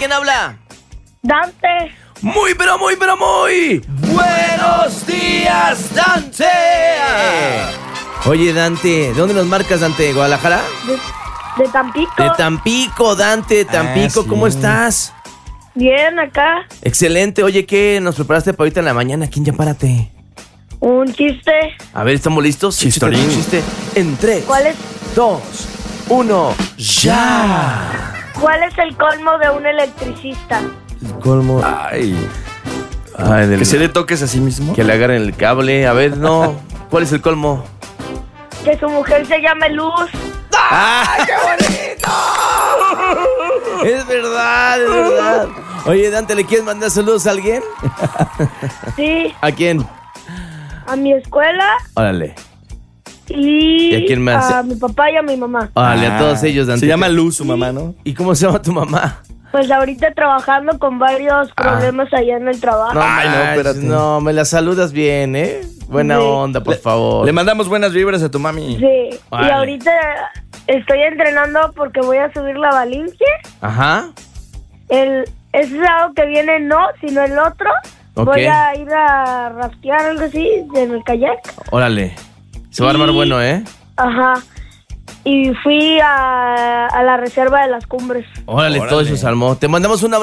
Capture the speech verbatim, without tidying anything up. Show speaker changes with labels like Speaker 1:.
Speaker 1: ¿quién habla?
Speaker 2: Dante.
Speaker 1: Muy, pero muy, pero muy buenos días, Dante. Oye, Dante, ¿de dónde nos marcas, Dante? ¿Guadalajara?
Speaker 2: De, de Tampico.
Speaker 1: De Tampico, Dante, Tampico,
Speaker 3: Ah, sí.
Speaker 1: ¿cómo estás?
Speaker 2: Bien, acá.
Speaker 1: Excelente. Oye, ¿qué nos preparaste para ahorita en la mañana? ¿Quién ya párate?
Speaker 2: Un chiste.
Speaker 1: A ver, ¿estamos listos?
Speaker 3: Chistorín.
Speaker 1: Un chiste en tres,
Speaker 2: ¿Cuál es,
Speaker 1: dos, uno, ya.
Speaker 2: ¿Cuál es el colmo de un electricista?
Speaker 1: El colmo.
Speaker 3: Ay.
Speaker 1: Ay, del-
Speaker 3: Que se le toques a sí mismo.
Speaker 1: que le agarren el cable. A ver, no. ¿Cuál es el colmo?
Speaker 2: Que su mujer se llame Luz.
Speaker 1: ¡Ah, qué bonito! Es verdad, es verdad. Oye, Dante, ¿le quieres mandar saludos a alguien?
Speaker 2: Sí,
Speaker 1: ¿A quién?
Speaker 2: a mi escuela
Speaker 1: Órale.
Speaker 2: y,
Speaker 1: ¿Y a quién más?
Speaker 2: a mi papá y a mi mamá.
Speaker 1: Órale, a
Speaker 3: Ah,
Speaker 1: todos ellos, Dante.
Speaker 3: Se llama Luz, su mamá, ¿no?
Speaker 1: ¿Y cómo se llama tu mamá?
Speaker 2: Pues ahorita trabajando con varios problemas allá en el trabajo.
Speaker 1: No,
Speaker 3: Ay, no,
Speaker 1: manches,
Speaker 3: espérate.
Speaker 1: no, me la saludas bien, ¿eh? Buena
Speaker 2: Sí.
Speaker 1: onda, por
Speaker 3: Le-
Speaker 1: favor.
Speaker 3: Le mandamos buenas vibras a tu mami.
Speaker 2: Sí,
Speaker 1: Vale.
Speaker 2: y ahorita estoy entrenando porque voy a subir la Valincia.
Speaker 1: Ajá.
Speaker 2: El, ese sábado que viene no, sino el otro.
Speaker 1: Ok.
Speaker 2: Voy a ir a raftear algo así en el kayak.
Speaker 1: Órale. Se va a armar
Speaker 2: Y-
Speaker 1: bueno, ¿eh?
Speaker 2: Ajá. Y fui a, a la reserva de las cumbres.
Speaker 1: Órale,
Speaker 3: Órale.
Speaker 1: todo eso se armó. Te mandamos un abrazo.